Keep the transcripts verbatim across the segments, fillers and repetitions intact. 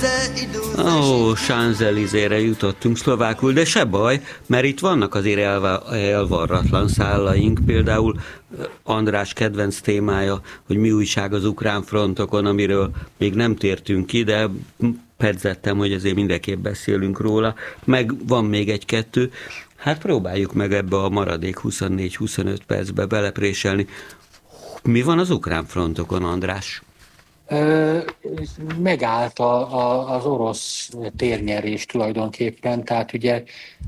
Ó, Champs-Élysére jutottunk szlovákul, de se baj, mert itt vannak azért elva, elvarratlan szállaink, például András kedvenc témája, hogy mi újság az ukrán frontokon, amiről még nem tértünk ki, de pedzettem, hogy azért mindenképp beszélünk róla, meg van még egy-kettő. Hát próbáljuk meg ebbe a maradék huszonnégy-huszonöt percbe belepréselni. Mi van az ukrán frontokon, András? Megállt a, a, az orosz térnyerés tulajdonképpen, tehát ugye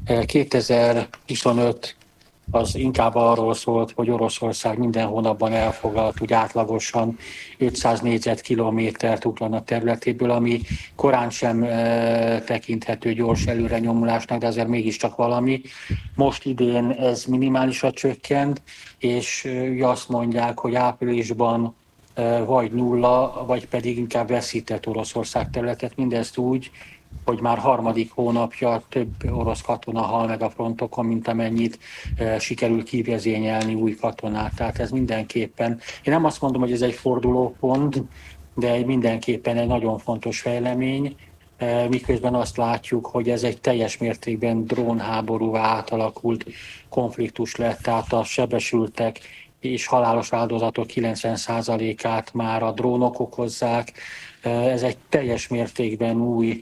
kétezer-huszonöt az inkább arról szólt, hogy Oroszország minden hónapban elfoglalt úgy átlagosan ötszáz négyzetkilométert Ukrajna területéből, ami korán sem e, tekinthető gyors előrenyomulásnak, de azért mégiscsak valami. Most idén ez minimálisra csökkent, és e, azt mondják, hogy áprilisban e, vagy nulla, vagy pedig inkább veszített Oroszország területet, mindezt úgy, hogy már harmadik hónapja több orosz katona hal meg a frontokon, mint amennyit e, sikerül kivezényelni új katonát. Tehát ez mindenképpen, én nem azt mondom, hogy ez egy fordulópont, de mindenképpen egy nagyon fontos fejlemény, e, miközben azt látjuk, hogy ez egy teljes mértékben drónháborúvá átalakult konfliktus lett, tehát a sebesültek és halálos áldozatok kilencven százalékát már a drónok okozzák. E, ez egy teljes mértékben új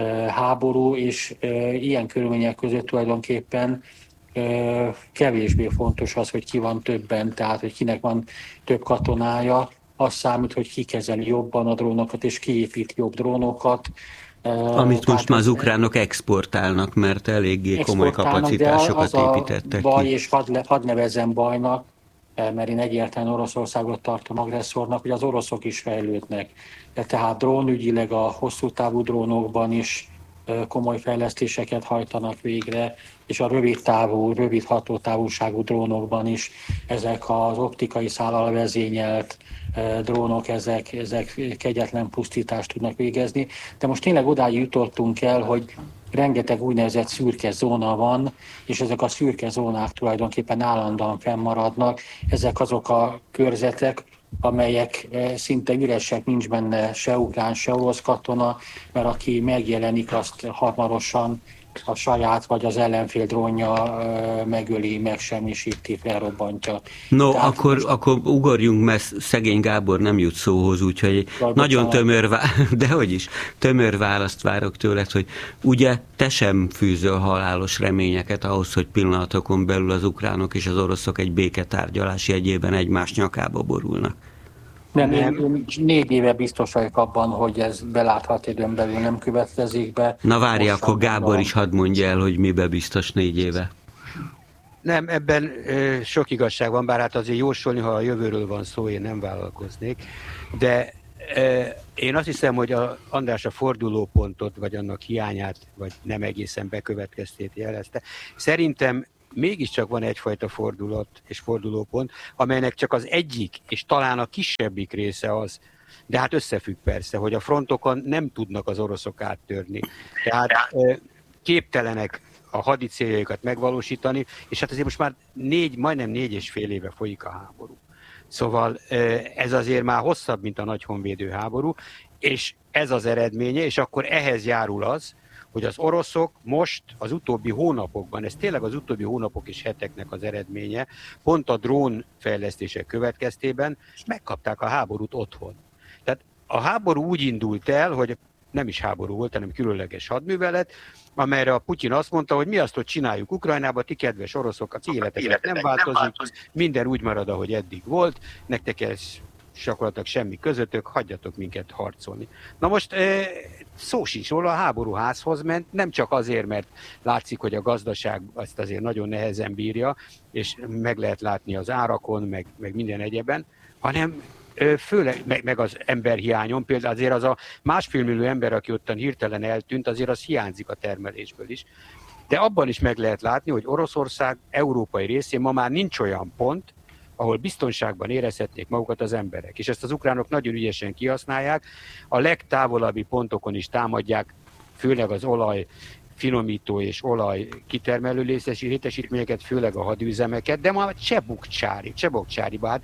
háború, és e, ilyen körülmények között tulajdonképpen e, kevésbé fontos az, hogy ki van többen, tehát hogy kinek van több katonája, az számít, hogy ki kezeli jobban a drónokat, és kiépít jobb drónokat. E, Amit most már az ukránok exportálnak, mert eléggé komoly kapacitásokat építettek ki. Baj, és hadd, le, hadd nevezzem bajnak, mert én egyértelműen Oroszországot tartom agresszornak, hogy az oroszok is fejlődnek. De tehát drónügyileg a hosszú távú drónokban is komoly fejlesztéseket hajtanak végre, és a rövid távú, rövid hatótávolságú drónokban is ezek az optikai szállal vezényelt drónok, ezek, ezek kegyetlen pusztítást tudnak végezni. De most tényleg odáig jutottunk el, hogy rengeteg úgynevezett szürke zóna van, és ezek a szürke zónák tulajdonképpen állandóan fennmaradnak. Ezek azok a körzetek, amelyek szinte üresek, nincs benne se ukrán, se orosz katona, mert aki megjelenik, azt hamarosan a saját vagy az ellenfél drónja megöli, megsemmisíti, felrobbantja. No, Tehát akkor, most... akkor ugorjunk, mert szegény Gábor nem jut szóhoz, úgyhogy Jaj, nagyon tömör, vá- dehogy is, tömör választ várok tőled, hogy ugye te sem fűzöl halálos reményeket ahhoz, hogy pillanatokon belül az ukránok és az oroszok egy béketárgyalás jegyében egymás nyakába borulnak. Nem, nem. Én, én négy éve biztos vagyok abban, hogy ez belátható időn belül nem következik be. Na várj, akkor Gábor is hadd mondja el, hogy mibe biztos négy éve. Nem, ebben ö, sok igazság van, bár hát azért jósolni, ha a jövőről van szó, én nem vállalkoznék. De ö, én azt hiszem, hogy a András a fordulópontot, vagy annak hiányát, vagy nem egészen bekövetkeztét jelezte. Szerintem mégiscsak van egyfajta fordulat és fordulópont, amelynek csak az egyik, és talán a kisebbik része az, de hát összefügg persze, hogy a frontokon nem tudnak az oroszok áttörni. Tehát képtelenek a hadi céljaikat megvalósítani, és hát azért most már négy, majdnem négy és fél éve folyik a háború. Szóval ez azért már hosszabb, mint a nagy honvédő háború, és ez az eredménye, és akkor ehhez járul az, hogy az oroszok most az utóbbi hónapokban, ez tényleg az utóbbi hónapok és heteknek az eredménye, pont a drón fejlesztések következtében megkapták a háborút otthon. Tehát a háború úgy indult el, hogy nem is háború volt, hanem különleges hadművelet, amelyre a Putyin azt mondta, hogy mi azt, hogy csináljuk Ukrajnába, ti kedves oroszok, az életetek nem változik, minden úgy marad, ahogy eddig volt, nektek ez gyakorlatilag semmi közöttök, hagyjatok minket harcolni. Na most szó sincs róla, a háború házhoz ment, nem csak azért, mert látszik, hogy a gazdaság ezt azért nagyon nehezen bírja, és meg lehet látni az árakon, meg, meg minden egyeben, hanem főleg, meg, meg az emberhiányon, például azért az a másfél millió ember, aki ottan hirtelen eltűnt, azért az hiányzik a termelésből is. De abban is meg lehet látni, hogy Oroszország európai részén ma már nincs olyan pont, ahol biztonságban érezhetnék magukat az emberek. És ezt az ukránok nagyon ügyesen kihasználják. A legtávolabbi pontokon is támadják, főleg az olaj finomító és olaj kitermelő létesítményeket, főleg a hadüzemeket, de ma Csebokcsári, Csebokcsáriba, hát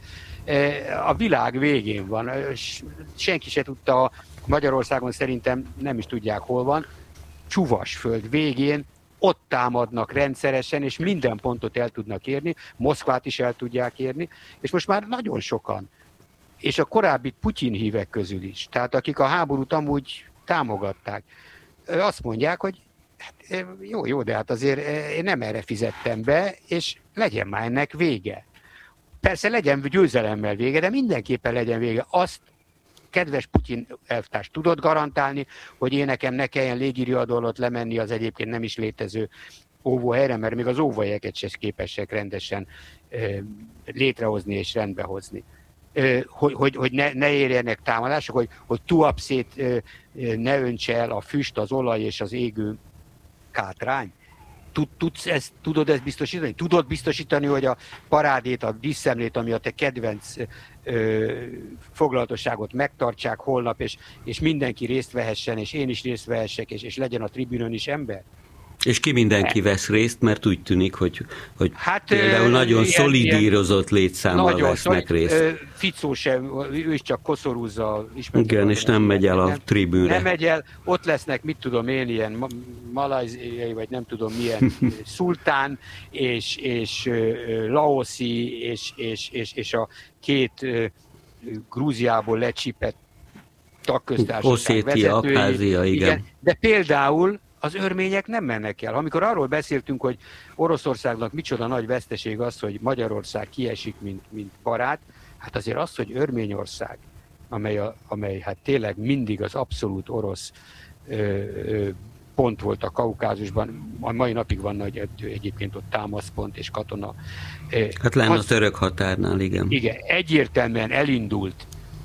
a világ végén van. Senki se tudta, Magyarországon szerintem nem is tudják, hol van, Csuvasföld végén, ott támadnak rendszeresen, és minden pontot el tudnak érni, Moszkvát is el tudják érni, és most már nagyon sokan, és a korábbi Putyin hívek közül is, tehát akik a háborút amúgy támogatták, azt mondják, hogy hát, jó, jó, de hát azért én nem erre fizettem be, és legyen már ennek vége. Persze legyen győzelemmel vége, de mindenképpen legyen vége. Azt, kedves Putyin elvtárs, tudod garantálni, hogy én nekem ne kelljen légiriadó alatt lemenni az egyébként nem is létező óvóhelyre, mert még az óvóhelyeket sem képesek rendesen ö, létrehozni és rendbehozni. Ö, hogy hogy, hogy ne, ne érjenek támadások, hogy, hogy Tuapszét ö, ne öntse el a füst, az olaj és az égő kátrány. Tudsz ezt, tudod ezt biztosítani? Tudod biztosítani, hogy a parádét, a díszemlét, ami a te kedvenc ö, foglalatosságot megtartsák holnap, és, és mindenki részt vehessen, és én is részt vehessek, és, és legyen a tribünön is ember? És ki mindenki vesz részt, mert úgy tűnik, hogy, hogy hát, például nagyon ilyen, szolidírozott létszámmal nagyon vesznek szolid, részt. Ficó sem, ő is csak koszorúzza. Igen, és nem megy el a tribűnre. Nem megy el, ott lesznek, mit tudom én, ilyen malajziai, vagy nem tudom milyen szultán, és, és laoszi, és, és, és, és a két Grúziából lecsipett tagköztársaság Oszétia, Abházia, igen. igen. De például az örmények nem mennek el. Amikor arról beszéltünk, hogy Oroszországnak micsoda nagy veszteség az, hogy Magyarország kiesik, mint, mint barát, hát azért az, hogy Örményország, amely, a, amely hát tényleg mindig az abszolút orosz ö, ö, pont volt a Kaukázusban, a mai napig van nagy, egyébként ott támaszpont és katona. Hát lenne a török határnál, igen. Igen, egyértelműen elindult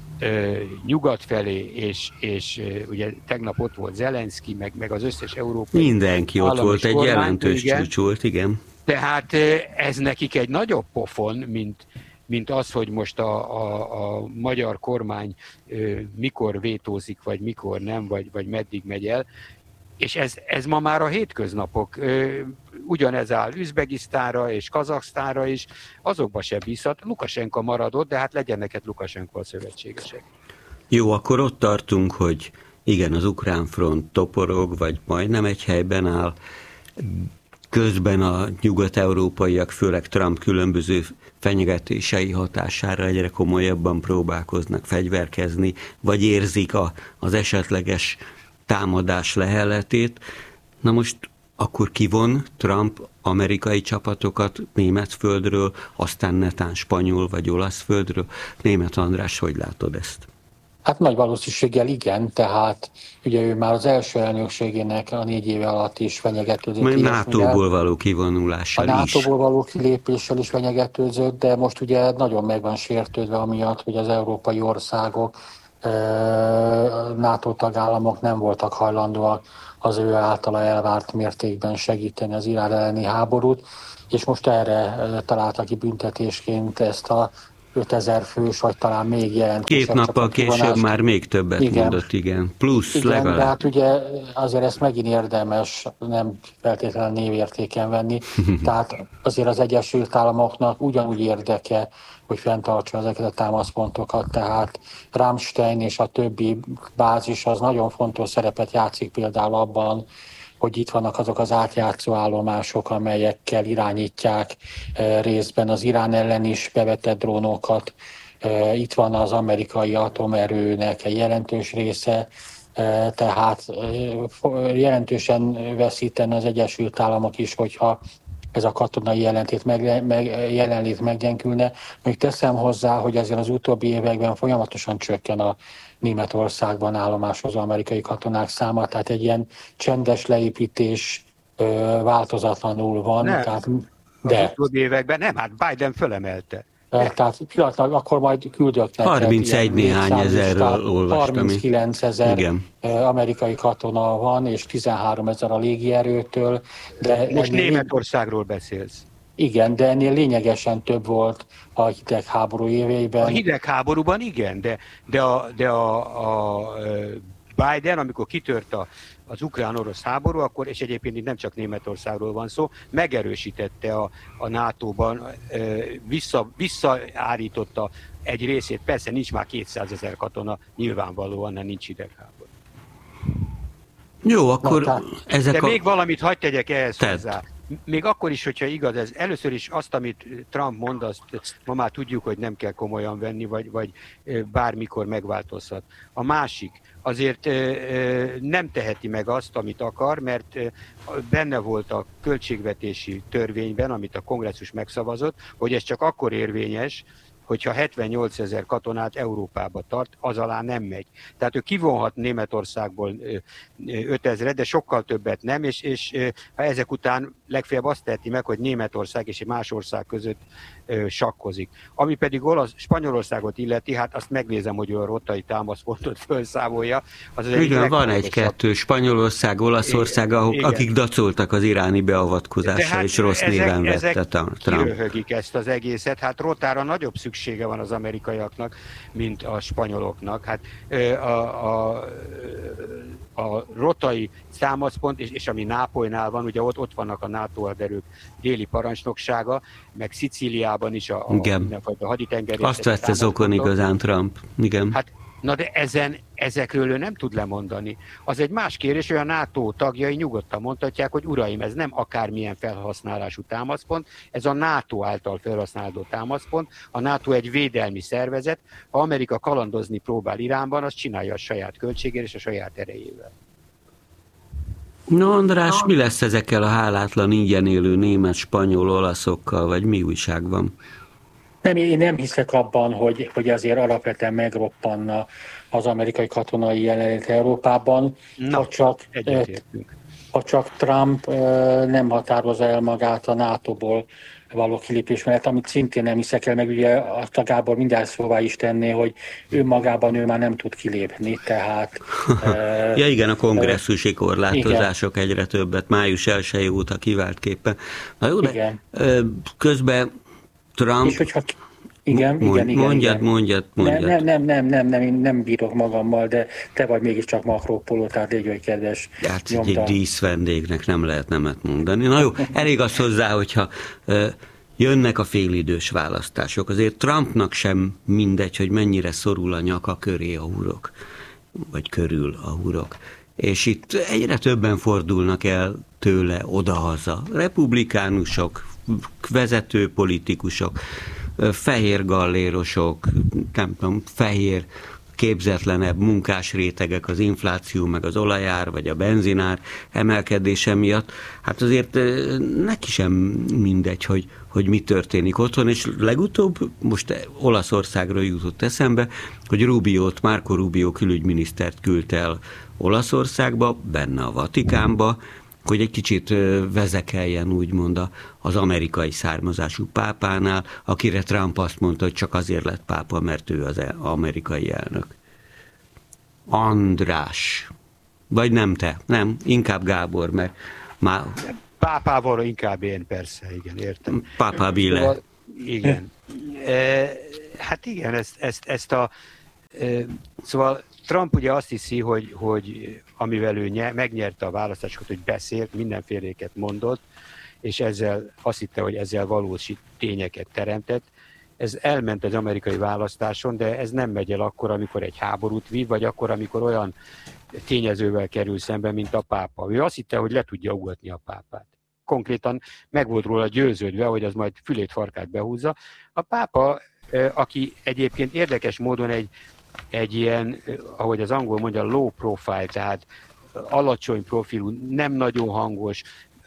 nyugat felé, és, és ugye tegnap ott volt Zelenszky, meg, meg az összes európai... Mindenki ott volt, egy jelentős csúcs volt, igen. Tehát ez nekik egy nagyobb pofon, mint, mint az, hogy most a, a, a magyar kormány mikor vétózik, vagy mikor nem, vagy, vagy meddig megy el. És ez, ez ma már a hétköznapok. Ugyanez áll Üzbegisztánra és Kazaksztánra is, azokba se bízhat. Lukasenko maradott, de hát legyen neked Lukasenko a szövetségesek. Jó, akkor ott tartunk, hogy igen, az ukrán front toporog, vagy majdnem egy helyben áll. Közben a nyugat-európaiak, főleg Trump különböző fenyegetései hatására egyre komolyabban próbálkoznak fegyverkezni, vagy érzik a, az esetleges támadás leheletét. Na most akkor kivon Trump amerikai csapatokat német földről, aztán netán spanyol vagy olasz földről. Németh András, hogy látod ezt? Hát nagy valószínűséggel igen, tehát ugye ő már az első elnökségének a négy éve alatt is fenyegetőzött. nátóból való kivonulással a is. A nátóból való kilépéssel is fenyegetőzött, de most ugye nagyon meg van sértődve amiatt, hogy az európai országok, NATO tagállamok nem voltak hajlandóak az ő általa elvárt mértékben segíteni az Irán elleni háborút, és most erre találta ki büntetésként ezt a ötezer fős, vagy talán még jelentősebb. Két nappal később már még többet igen. mondott, igen. Plusz igen, legalább. de hát ugye azért ezt megint érdemes nem feltétlenül névértéken venni. Tehát azért az Egyesült Államoknak ugyanúgy érdeke, hogy fenntartsa ezeket a támaszpontokat, tehát Rammstein és a többi bázis az nagyon fontos szerepet játszik például abban, hogy itt vannak azok az átjátszó állomások, amelyekkel irányítják részben az Irán ellen is bevetett drónokat. Itt van az amerikai atomerőnek egy jelentős része, tehát jelentősen veszítene az Egyesült Államok is, hogyha ez a katonai jelentét meg, meg, jelenlét meggyengülne. Még teszem hozzá, hogy ezzel az utóbbi években folyamatosan csökken a Németországban állomásozó amerikai katonák száma, tehát egy ilyen csendes leépítés ö, változatlanul van. Nem, tehát, de az utóbbi években nem, hát Biden fölemelte. Tehát pillanatlag akkor majd küldök neked. harmincegy néhány ezerről olvastam. harminckilenc ezer amerikai katona van, és tizenhárom ezer a légierőtől. De most Németországról beszélsz. Igen, de ennél lényegesen több volt a hidegháború éveiben. A hidegháborúban igen, de, de, a, de a, a Biden, amikor kitört a, az ukrán-orosz háború, akkor, és egyébként itt nem csak Németországról van szó, megerősítette a, a nátóban, vissza, visszaállította egy részét, persze nincs már kétszázezer katona, nyilvánvalóan nem nincs hidegháború. Jó, akkor ezek De a... még valamit hadd tegyek ehhez Tedd. hozzá. Még akkor is, hogyha igaz ez, először is azt, amit Trump mond, azt ma már tudjuk, hogy nem kell komolyan venni, vagy, vagy bármikor megváltozhat. A másik, azért nem teheti meg azt, amit akar, mert benne volt a költségvetési törvényben, amit a kongresszus megszavazott, hogy ez csak akkor érvényes, hogyha hetvennyolcezer katonát Európába tart, az alá nem megy. Tehát ő kivonhat Németországból ötezret, de sokkal többet nem, és, és ha ezek után legfeljebb azt teheti meg, hogy Németország és egy más ország között sakkozik. Ami pedig olasz, Spanyolországot illeti, hát azt megnézem, hogy a rotai támaszpontot felszámolja. Az az Igen, van egy-kettő, Spanyolország, Olaszország, ahol, akik dacoltak az iráni beavatkozásra, hát és rossz ezek, néven vette Trump. Kiröhögik ezt az egészet, hát rotára nagyobb szüksége van az amerikaiaknak, mint a spanyoloknak. Hát a, a, a rotai támaszpont, és, és ami Nápolynál van, ugye ott, ott vannak a NATO haderők déli parancsnoksága, meg Szicíliában is a, a, a haditengerészeti. Azt vette zokon igazán Trump. Igen. Hát, na de ezen, ezekről ő nem tud lemondani. Az egy más kérdés, hogy a NATO tagjai nyugodtan mondhatják, hogy uraim, ez nem akármilyen felhasználású támaszpont, ez a NATO által felhasználódó támaszpont. A NATO egy védelmi szervezet, ha Amerika kalandozni próbál Iránban, azt csinálja a saját költségére és a saját erejével. No, András, mi lesz ezekkel a hálátlan ingyen élő német, spanyol, olaszokkal, vagy mi újság van? Nem, én nem hiszek abban, hogy, hogy azért alapvetően megroppanna az amerikai katonai jelenlét Európában, Na, ha, csak, ha csak Trump nem határozza el magát a nátóból való kilépés mellett, amit szintén nem hiszek el, meg ugye azt a Gábor mindjárt szóvá is tenné, hogy ő magában ő már nem tud kilépni, tehát... ja igen, a kongresszusi korlátozások igen. Egyre többet, május elsejé óta kiváltképpen. Na jó, de igen. Közben Trump... És hogyha... Igen, Mond, igen, igen. Mondjad, igen. mondjad, mondjad. Nem, nem, nem, nem, nem, én nem bírok magammal, de te vagy mégiscsak makrópoló, tehát légy, hogy kedves. Hát egy díszvendégnek nem lehet nemet mondani. Na jó, elég az hozzá, hogyha uh, jönnek a félidős választások. Azért Trumpnak sem mindegy, hogy mennyire szorul a nyaka köré a hurok, vagy körül a hurok. És itt egyre többen fordulnak el tőle odahaza. Republikánusok, vezető politikusok, fehér gallérosok, nem tudom, fehér képzetlenebb munkásrétegek az infláció, meg az olajár, vagy a benzinár emelkedése miatt, hát azért neki sem mindegy, hogy, hogy mi történik otthon, és legutóbb most Olaszországról jutott eszembe, hogy Rubiót, Marco Rubio külügyminisztert küldte el Olaszországba, benne a Vatikánba, hogy egy kicsit vezekeljen úgymond az amerikai származású pápánál, akire Trump azt mondta, hogy csak azért lett pápa, mert ő az amerikai elnök. András. Vagy nem te, nem, inkább Gábor, mert már... Pápával inkább én, persze, igen, értem. Pápá Bile. Szóval, igen. E, hát igen, ezt, ezt, ezt a... E, szóval Trump ugye azt hiszi, hogy, hogy amivel ő nye, megnyerte a választásokat, hogy beszélt, mindenféléket mondott, és ezzel azt hitte, hogy ezzel valós tényeket teremtett. Ez elment az amerikai választáson, de ez nem megy el akkor, amikor egy háborút vív, vagy akkor, amikor olyan tényezővel kerül szembe, mint a pápa. Ő azt hitte, hogy le tudja ugatni a pápát. Konkrétan meg volt róla győződve, hogy az majd fülét, farkát behúzza. A pápa, aki egyébként érdekes módon egy egy ilyen, ahogy az angol mondja, low profile, tehát alacsony profilú, nem nagyon hangos,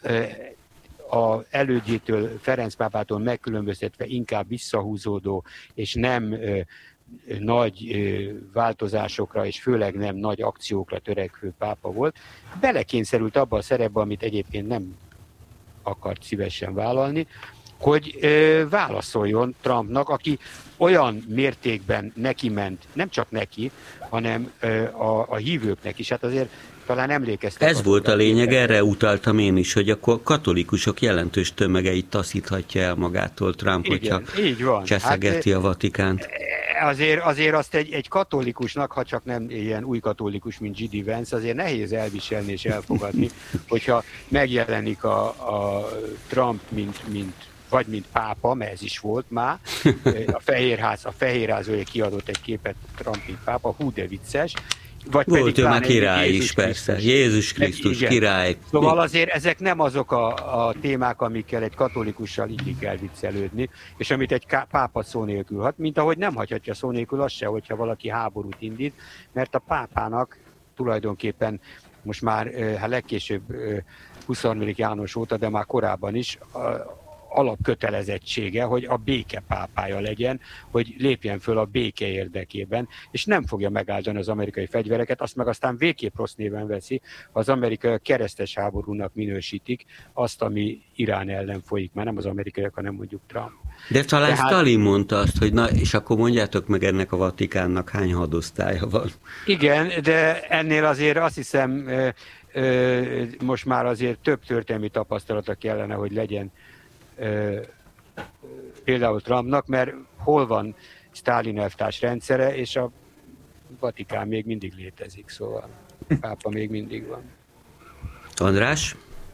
a elődjétől, Ferenc pápától megkülönböztetve inkább visszahúzódó, és nem nagy változásokra, és főleg nem nagy akciókra törekvő pápa volt. Belekényszerült abba a szerepbe, amit egyébként nem akart szívesen vállalni, hogy ö, válaszoljon Trumpnak, aki olyan mértékben neki ment, nem csak neki, hanem ö, a, a hívőknek is. Hát azért Talán emlékeztek. Ez volt a lényeg, erre utaltam én is, hogy akkor katolikusok jelentős tömegeit taszíthatja el magától Trump, igen, hogyha így van. cseszegeti hát, a Vatikánt. Azért, azért azt egy, egy katolikusnak, ha csak nem ilyen új katolikus, mint gé dé Vance, azért nehéz elviselni és elfogadni, hogyha megjelenik a, a Trump, mint, mint vagy mint pápa, mert ez is volt már, a Fehérház, a Fehérház kiadott egy képet Trump, mint pápa, hú de vicces. Vagy volt ő már király is, persze. Krisztus. Jézus Krisztus király. Szóval azért ezek nem azok a, a témák, amikkel egy katolikussal így kell viccelődni, és amit egy pápa szó nélkül hat, mint ahogy nem hagyhatja szó nélkül az se, hogyha valaki háborút indít, mert a pápának tulajdonképpen most már hát legkésőbb huszonharmadik János óta, de már korábban is alapkötelezettsége, hogy a béke pápája legyen, hogy lépjen föl a béke érdekében, és nem fogja megáldani az amerikai fegyvereket, azt meg aztán végképp rossz néven veszi, ha az amerikai keresztes háborúnak minősítik azt, ami Irán ellen folyik, már nem az amerikaiak, hanem mondjuk Trump. De talán Tehát... Stalin mondta azt, hogy na, és akkor mondjátok meg ennek a Vatikánnak hány hadosztálya van. Igen, de ennél azért azt hiszem, most már azért több történelmi tapasztalata kellene, hogy legyen például Trumpnak, mert hol van Sztálin elvtárs rendszere, és a Vatikán még mindig létezik, szóval a pápa még mindig van. András?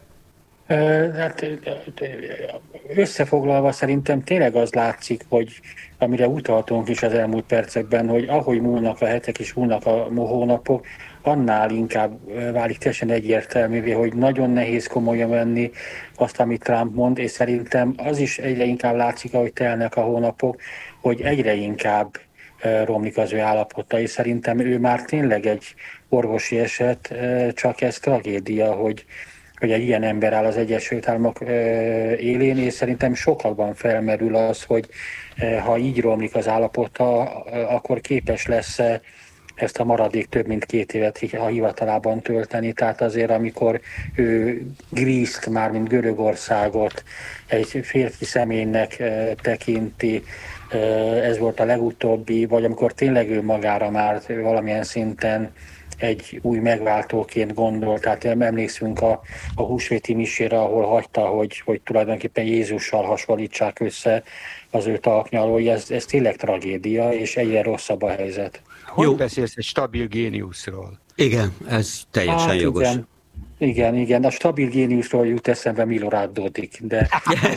Hát összefoglalva szerintem tényleg az látszik, hogy amire utaltunk is az elmúlt percekben, hogy ahogy múlnak a hetek és múlnak a hónapok, annál inkább válik teljesen egyértelművé, hogy nagyon nehéz komolyan venni azt, amit Trump mond, és szerintem az is egyre inkább látszik, ahogy telnek a hónapok, hogy egyre inkább romlik az ő állapota, és szerintem ő már tényleg egy orvosi eset, csak ez tragédia, hogy hogy egy ilyen ember áll az Egyesült Államok élén, és szerintem sokakban felmerül az, hogy ha így romlik az állapota, akkor képes lesz ezt a maradék több mint két évet a hivatalában tölteni. Tehát azért, amikor ő Grízt, már mint Görögországot egy férfi személynek tekinti, ez volt a legutóbbi, vagy amikor tényleg ő magára már valamilyen szinten egy új megváltóként gondolt. Tehát emlékszünk a, a húsvéti misére, ahol hagyta, hogy, hogy tulajdonképpen Jézussal hasonlítsák össze az ő talpnyalói. Ez, ez tényleg tragédia, és egyre rosszabb a helyzet. Hogy Jó. beszélsz egy stabil géniuszról? Igen, ez teljesen hát, jogos. Igen. Igen, igen, a stabil géniuszról jut eszembe Milorad Dodik, de...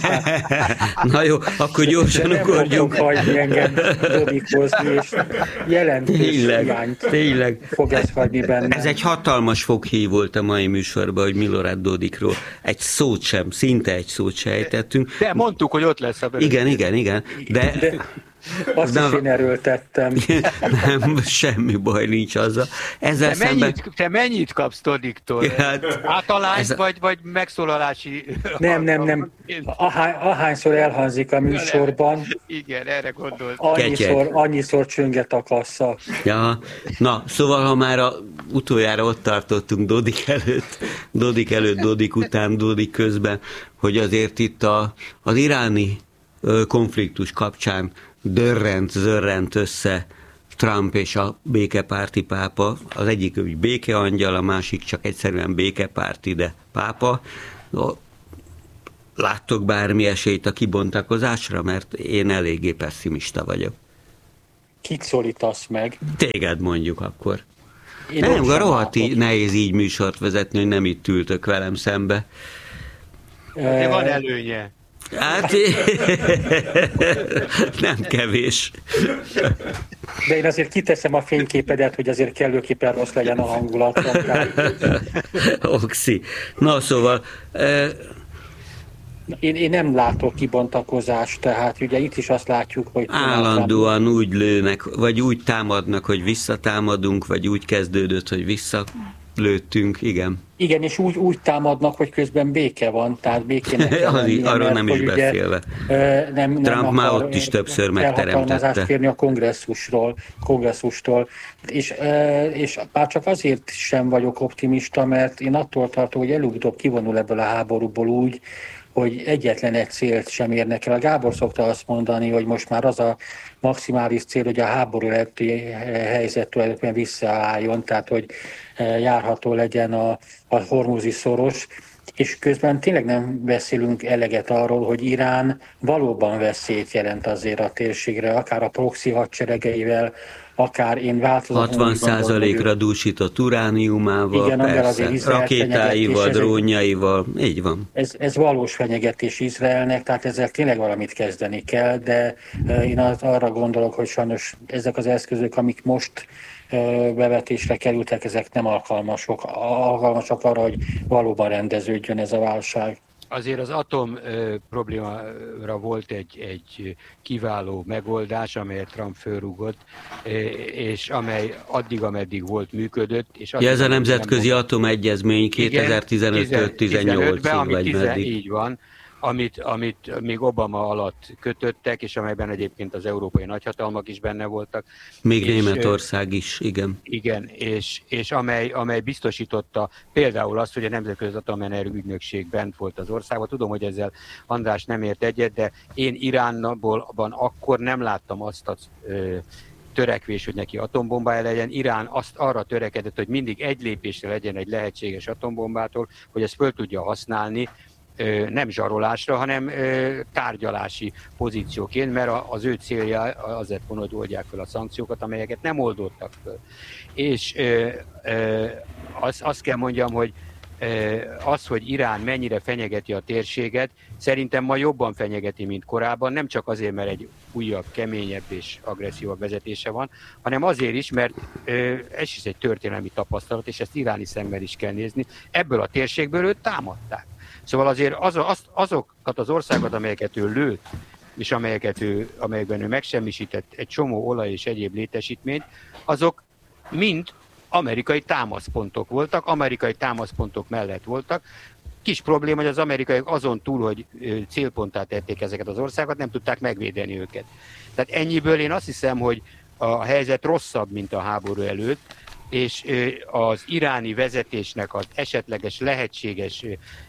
Na jó, akkor gyorsan ugorjunk. Nem fogok hagyni engem Dodikhozni, és jelentős tényleg, hiányt tényleg. fog ez hagyni benne. Ez egy hatalmas foghív volt a mai műsorban, hogy Milorad Dodikról egy szót sem, szinte egy szót se ejtettünk. De mondtuk, hogy ott lesz a bőrön. Igen, igen, igen, de... de... Azt Na, is én erőltettem. Nem, semmi baj nincs azzal. Ezzel te, szemben... mennyit, te mennyit kapsz Dodiktól? Hát, Általányt, a... vagy, vagy megszólalási... Nem, nem, nem. Ahány, ahányszor elhangzik a műsorban, igen, erre gondoltam. Annyiszor, annyiszor csönget a kassa. Ja, na, szóval ha már a, utoljára ott tartottunk Dodik előtt, Dodik előtt, Dodik után, Dodik közben, hogy azért itt a, az iráni konfliktus kapcsán dörrent, zörrent össze Trump és a békepárti pápa. Az egyik úgy békeangyal, a másik csak egyszerűen békepárti, de pápa. Láttok bármi esélyt a kibontakozásra? Mert én eléggé pessimista vagyok. Kit szólítasz meg? Téged mondjuk akkor. Én nem, a rohadt nehéz így műsort vezetni, hogy nem itt ültök velem szembe. De van előnye. Hát nem kevés. De én azért kiteszem a fényképedet, hogy azért kellőképpen rossz legyen a hangulat. Oxi. Na szóval... E... Én, én nem látok kibontakozást, tehát ugye itt is azt látjuk, hogy... Állandóan nem... úgy lőnek, vagy úgy támadnak, hogy visszatámadunk, vagy úgy kezdődött, hogy visszalőttünk, igen. Igen, és úgy, úgy támadnak, hogy közben béke van, tehát békének kell lennie, arról mert, nem is beszélve. Ugye, nem, nem Trump már ott is többször megteremtette. Kérni a kongresszusról, kongresszustól. És, és már csak azért sem vagyok optimista, mert én attól tartom, hogy előbb-utóbb kivonul ebből a háborúból úgy, hogy egyetlen egy célt sem érnek el. A Gábor szokta azt mondani, hogy most már az a maximális cél, hogy a háború előtti helyzet tulajdonképpen visszaálljon, tehát hogy járható legyen a, a hormuzi szoros, és közben tényleg nem beszélünk eleget arról, hogy Irán valóban veszélyt jelent azért a térségre, akár a proxy hadseregeivel, akár én változatlanul hatvan százalékra dúsított urániumával, igen, persze, rakétáival, drónjaival, így van. Ez, ez valós fenyegetés Izraelnek, tehát ezzel tényleg valamit kezdeni kell, de én arra gondolok, hogy sajnos ezek az eszközök, amik most bevetésre kerültek, ezek nem alkalmasok, alkalmasak arra, hogy valóban rendeződjön ez a válság. Azért az atom ö, problémára volt egy, egy kiváló megoldás, amelyet Trump fölrúgott, és amely addig, ameddig volt, működött. És ja, ez a nemzetközi atomegyezmény kétezer-tizenöttől tizennyolcig vagy meddig. Így van, amit, amit még Obama alatt kötöttek, és amelyben egyébként az európai nagyhatalmak is benne voltak. Még és, Németország is, igen. Igen, és, és amely, amely biztosította például azt, hogy a Nemzetközi Atomenergia Ügynökség bent volt az országban. Tudom, hogy ezzel András nem ért egyet, de én Iránból akkor nem láttam azt a ö, törekvés, hogy neki atombombája legyen. Irán azt arra törekedett, hogy mindig egy lépésre legyen egy lehetséges atombombától, hogy ezt föl tudja használni, nem zsarolásra, hanem tárgyalási pozícióként, mert az ő célja az lett volna, hogy oldják fel a szankciókat, amelyeket nem oldottak föl. És azt, azt kell mondjam, hogy az, hogy Irán mennyire fenyegeti a térséget, szerintem ma jobban fenyegeti, mint korábban, nem csak azért, mert egy újabb, keményebb és agresszívabb vezetése van, hanem azért is, mert ez is egy történelmi tapasztalat, és ezt iráni szemmel is kell nézni. Ebből a térségből őt támadták. Szóval azért az, az, azokat az országokat, amelyeket ő lőtt, és amelyeket ő, amelyekben ő megsemmisített egy csomó olaj és egyéb létesítményt, azok mind amerikai támaszpontok voltak, amerikai támaszpontok mellett voltak. Kis probléma, hogy az amerikaiak azon túl, hogy célponttá tették ezeket az országokat, nem tudták megvédeni őket. Tehát ennyiből én azt hiszem, hogy a helyzet rosszabb, mint a háború előtt, és az iráni vezetésnek az esetleges, lehetséges,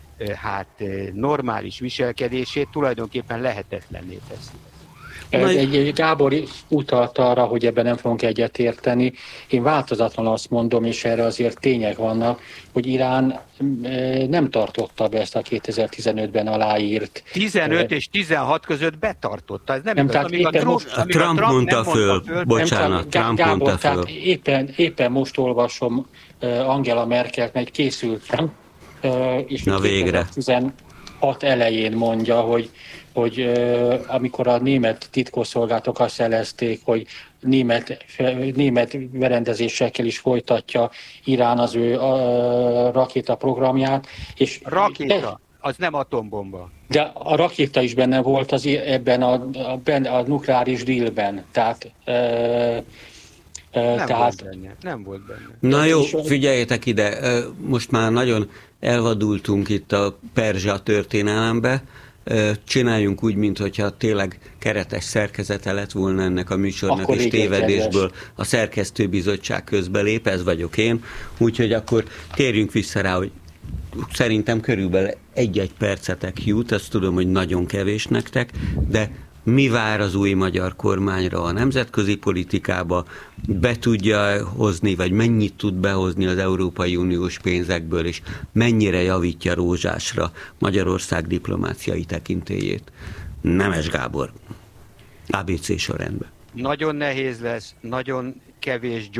hát normális viselkedését tulajdonképpen lehetetlenné teszi. Egy, egy Gábor utalt arra, hogy ebben nem fogunk egyetérteni. Én változatlanul azt mondom, és erre azért tények vannak, hogy Irán nem tartotta be ezt a kétezer-tizenötben aláírt. tizenöt és tizenhat között betartotta. Ez nem, nem igaz, amíg a Trump, most, amíg Trump, Trump mondta föl, föl. Bocsánat, nem, Trump Gábor, mondta föl. Tehát éppen, éppen most olvasom Angela Merkelt, meg készültem, és na végre. kétezer-tizenhat elején mondja, hogy hogy uh, amikor a német titkosszolgálatok azt jelezték, hogy német, német berendezésekkel is folytatja Irán az ő uh, rakétaprogramját. És rakéta? Az nem atombomba. De a rakéta is benne volt az, ebben a, a, a nukleáris dealben. Tehát, uh, uh, nem, tehát volt benne. nem volt benne. Na jó, figyeljetek ide, most már nagyon elvadultunk itt a perzsa történelembe. Csináljunk úgy, mintha tényleg keretes szerkezete lett volna ennek a műsornak, akkor és tévedésből a szerkesztőbizottság közbelép, ez vagyok én. Úgyhogy akkor térjünk vissza rá, hogy szerintem körülbelül egy-egy percetek jut, azt tudom, hogy nagyon kevés nektek, de mi vár az új magyar kormányra a nemzetközi politikába, be tudja hozni, vagy mennyit tud behozni az Európai Uniós pénzekből, és mennyire javítja rózsásra Magyarország diplomáciai tekintélyét. Nemes Gábor, á bé cé sorrendben. Nagyon nehéz lesz, nagyon kevés